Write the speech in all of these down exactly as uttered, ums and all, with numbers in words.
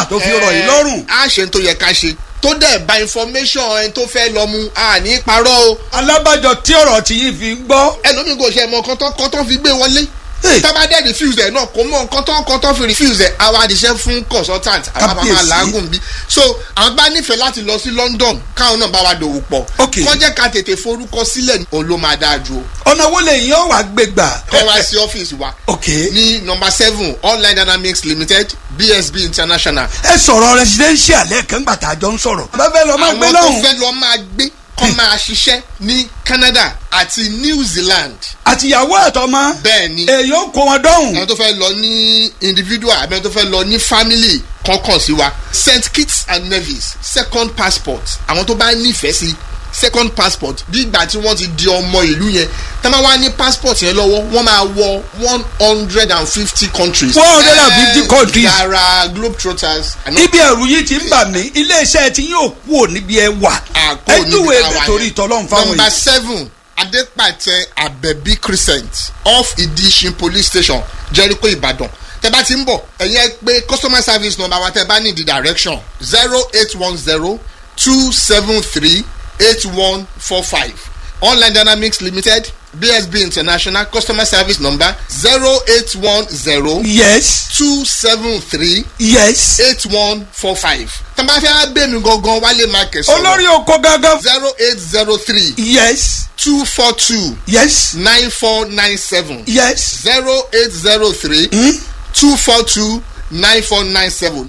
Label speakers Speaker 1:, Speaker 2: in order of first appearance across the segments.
Speaker 1: wà tó fi rọ̀ yìí lọ́rùn.
Speaker 2: a ṣe ń tó yẹ ká ṣe tó dẹ̀ bá information ẹni tó fẹ́ lọ mu a ní parọ́ o.
Speaker 1: alábàjọ tí ọ̀rọ̀ tí yìí fi gbọ́.
Speaker 2: ẹlòmíì kò ṣe mọ kọ́tọ́ kọ́tọ́ fi gbé wọlé. tábàdé refuse ẹ̀ náà kò mọ kọ́tọ́ kọ́tọ́ fi refuse ẹ̀ àwa àdìṣẹ́ fún consultant àwa bá máa làágùn bí. so àwọn bá nífẹ̀ẹ́ láti lọ sí London káwọn náà bá wa dòwò pọ̀. kọ́ jẹ́ ká tètè forúkọ sílẹ̀ òun ló máa dáa ju.
Speaker 1: ọ̀nà wo lè yàn wá gbé gbà.
Speaker 2: kọ́ wá sí ọ́fíìsì wa. ní number seven Online Dynamics Limited B S B International.
Speaker 1: ẹ sọ̀rọ̀ residential lẹ́ẹ̀kan gbà tá a jọ ń sọ̀rọ̀. bá fẹ́ lọ máa gbé lọ́hùn.
Speaker 2: àwọn tó fẹ́ lọ máa gbé kọ́ máa ṣiṣẹ́ ní Canada àti New Zealand.
Speaker 1: àtìyàwó àtọmọ.
Speaker 2: bẹ́ẹ̀ni
Speaker 1: èèyàn kó wọn dọ́hùn.
Speaker 2: àwọn tó fẹ́ lọ ní individual àbí àwọn tó fẹ́ lọ ní family kọ̀ọ̀kan sí wa. Saint Kitts and Nevis second passport àwọn tó bá nífẹ̀ẹ́ sí second passport bí ìgbà tí wọ́n ti di ọmọ ìlú yẹn tá máa wá ní passport yẹn lọ́wọ́ wọ́n máa wọ one hundred and fifty countries.
Speaker 1: one hundred and fifty countries.
Speaker 2: yàrá globetrotters.
Speaker 1: ibi ẹ̀rù yìí ti ń bà mí iléeṣẹ́ tí yóò kú ò níbi ẹ wà. ẹ júwe rẹ̀ torí ìtọ́lọ́run fáwọn yìí.
Speaker 2: number seven Adepate Abebi Crescent off Idishin police station Jericho Ibadan. tẹ́ bá ti ń bọ̀ ẹ̀yin ẹ pé customer service number wa tẹ́ bá ní the direction zero eight one zero two seven three eight one four five. Online Dynamics Limited B S B International customer service number zero eight one zero.
Speaker 1: yes.
Speaker 2: two seven three.
Speaker 1: yes.
Speaker 2: eight one four five. tàbá fẹ́ bẹ́ẹ̀ mi gangan Wálé Market.
Speaker 1: olórí oko gangan.
Speaker 2: zero eight zero three.
Speaker 1: yes.
Speaker 2: two four two.
Speaker 1: yes.
Speaker 2: nine four nine seven.
Speaker 1: yes.
Speaker 2: zero eight zero three. two four two nine four nine seven.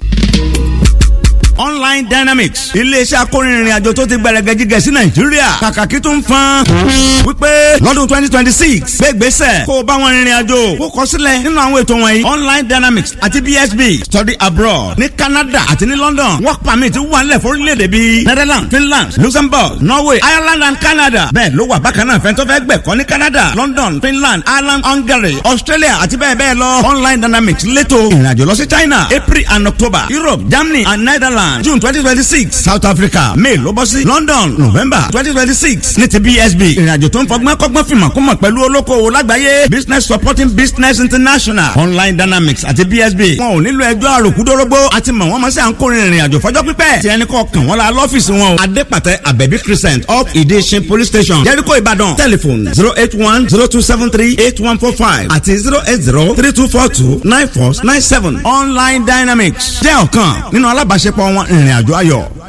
Speaker 3: Online Dynamics iléeṣẹ́ akórinrin àjò tó ti gbẹrẹgẹjigẹ sí Nàìjíríà kàkàkí tó ń fan wípé lọ́dún twenty twenty six gbégbèsè kó o bá wọn rìnrìn àjò kó kọ sílẹ̀ nínú àwọn ètò wọ̀nyí Online Dynamics àti B S B study abroad ní Canada àti ní London work permit wà nílẹ̀ fórílẹ̀-èdè bíi Netherlands Finland Luxembourg Norway Ireland and Canada bẹ́ẹ̀ ló wà bákan náà fẹ́ntọ́ fẹ́ gbẹ̀kọ́ ní Canada London Finland Ireland Hungary Australia àti bẹ́ẹ̀ bẹ́ẹ̀ lọ Online Dynamics létò ìrìnàjò lọ sí China April and October Europe Germany and Netherlands June twenty twenty six South Africa May ló bọ́ sí London November twenty twenty six ní ti B S B ìrìnàjò tó ń fọgbọ́n kọ́gbọ́n fìmọ̀ kó mọ̀ pẹ̀lú olókoòwò lágbàáyé Business Supporting Business International Online Dynamics àti B S B wọn ò nílò ẹjọ́ àròkúdórógbó àti mọ̀ wọ́n mọ̀ sí à ń kórè ìrìnàjò fọjọ́ pípẹ́ tí ẹni kọ́ kàn wọ́n la lọ́fíìsì wọn o Adépàtẹ Abẹ́bí Crescent up Ideshin Police Station Jericho Ìbàdàn telephone zero eight one zero two seven three eight one four five àti zero eight zero three two four two nine four nine seven Online Dynamics jẹ́ ọ̀kan nínú alábàáṣepọ̀ wọn ìrìnàjò ayọ̀.